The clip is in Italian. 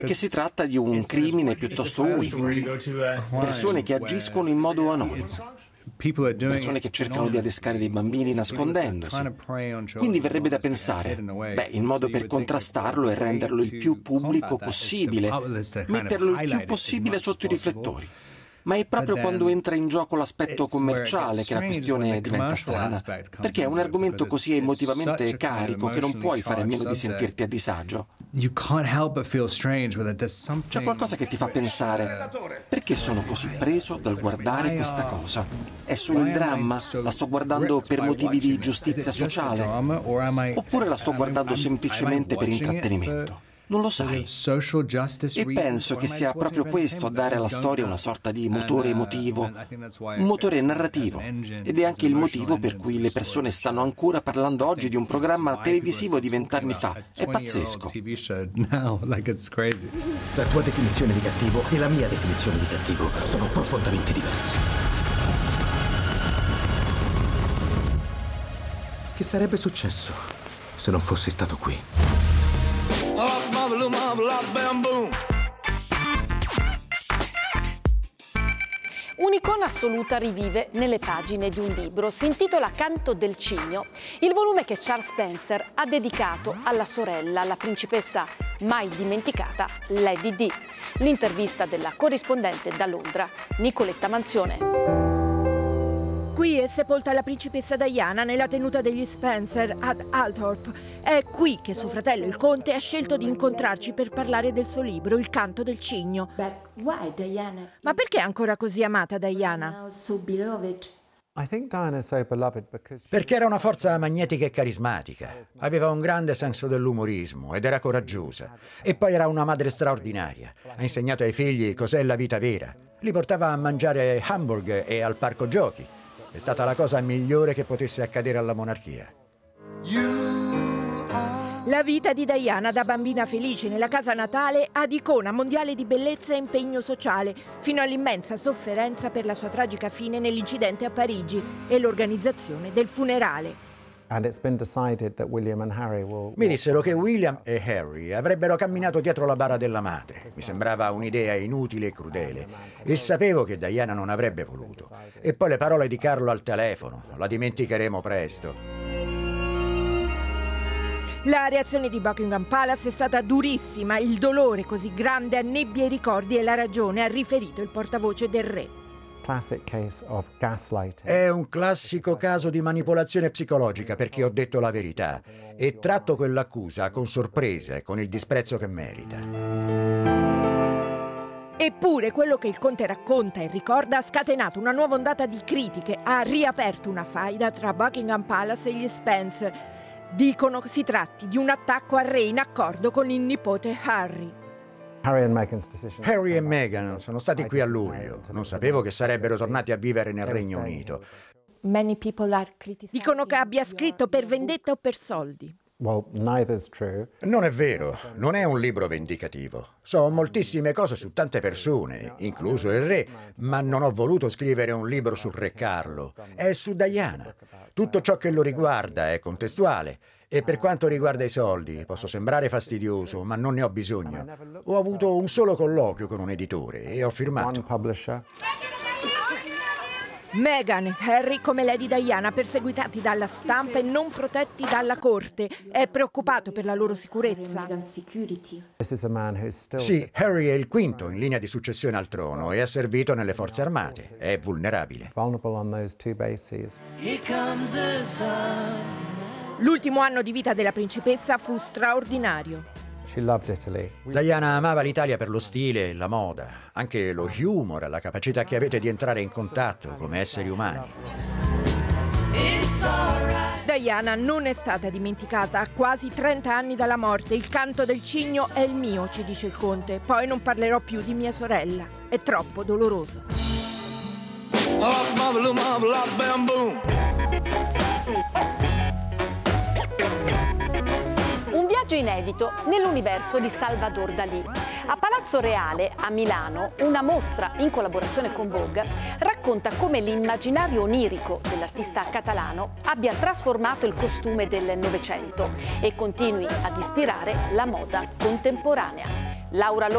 che si tratta di un crimine piuttosto unico, persone che agiscono in modo anonimo. Persone che cercano di adescare dei bambini nascondendosi. Quindi verrebbe da pensare, il modo per contrastarlo è renderlo il più pubblico possibile, metterlo il più possibile sotto i riflettori. Ma è proprio quando entra in gioco l'aspetto commerciale che la questione diventa strana, perché è un argomento così emotivamente carico che non puoi fare a meno di sentirti a disagio. C'è qualcosa che ti fa pensare, perché sono così preso dal guardare questa cosa? È solo il dramma? La sto guardando per motivi di giustizia sociale? Oppure la sto guardando semplicemente per intrattenimento? Non lo sai. E penso che sia proprio questo a dare alla storia una sorta di motore emotivo, un motore narrativo. Ed è anche il motivo per cui le persone stanno ancora parlando oggi di un programma televisivo di 20 anni fa. È pazzesco. La tua definizione di cattivo e la mia definizione di cattivo sono profondamente diverse. Che sarebbe successo se non fossi stato qui? Un'icona assoluta rivive nelle pagine di un libro. Si intitola Canto del Cigno, il volume che Charles Spencer ha dedicato alla sorella, la principessa mai dimenticata, Lady Di. L'intervista della corrispondente da Londra, Nicoletta Manzione. Qui è sepolta la principessa Diana nella tenuta degli Spencer ad Althorp. È qui che suo fratello, il conte, ha scelto di incontrarci per parlare del suo libro, Il Canto del Cigno. Ma perché è ancora così amata Diana? Perché era una forza magnetica e carismatica. Aveva un grande senso dell'umorismo ed era coraggiosa. E poi era una madre straordinaria. Ha insegnato ai figli cos'è la vita vera. Li portava a mangiare hamburger e al parco giochi. È stata la cosa migliore che potesse accadere alla monarchia. La vita di Diana da bambina felice nella casa natale ad icona mondiale di bellezza e impegno sociale, fino all'immensa sofferenza per la sua tragica fine nell'incidente a Parigi e l'organizzazione del funerale. Mi dissero che William e Harry avrebbero camminato dietro la bara della madre. Mi sembrava un'idea inutile e crudele. E sapevo che Diana non avrebbe voluto. E poi le parole di Carlo al telefono. La dimenticheremo presto. La reazione di Buckingham Palace è stata durissima. Il dolore così grande annebbia i ricordi e la ragione, ha riferito il portavoce del re. È un classico caso di manipolazione psicologica perché ho detto la verità e tratto quell'accusa con sorpresa e con il disprezzo che merita. Eppure quello che il conte racconta e ricorda ha scatenato una nuova ondata di critiche, ha riaperto una faida tra Buckingham Palace e gli Spencer. Dicono che si tratti di un attacco al re in accordo con il nipote Harry. Harry e Meghan sono stati qui a luglio. Non sapevo che sarebbero tornati a vivere nel Regno Unito. Dicono che abbia scritto per vendetta o per soldi. Non è vero, non è un libro vendicativo. So moltissime cose su tante persone, incluso il re, ma non ho voluto scrivere un libro sul re Carlo. È su Diana. Tutto ciò che lo riguarda è contestuale. E per quanto riguarda i soldi, posso sembrare fastidioso, ma non ne ho bisogno. Ho avuto un solo colloquio con un editore e ho firmato. Meghan e Harry, come Lady Diana, perseguitati dalla stampa e non protetti dalla corte. È preoccupato per la loro sicurezza. Sì, Harry è il quinto in linea di successione al trono e ha servito nelle forze armate. È vulnerabile. L'ultimo anno di vita della principessa fu straordinario. Diana amava l'Italia per lo stile, la moda, anche lo humor, la capacità che avete di entrare in contatto come esseri umani. Diana non è stata dimenticata a quasi 30 anni dalla morte. Il canto del cigno è il mio, ci dice il conte. Poi non parlerò più di mia sorella. È troppo doloroso. Un viaggio inedito nell'universo di Salvador Dalì. A Palazzo Reale, a Milano, una mostra in collaborazione con Vogue racconta come l'immaginario onirico dell'artista catalano abbia trasformato il costume del Novecento e continui ad ispirare la moda contemporanea. Laura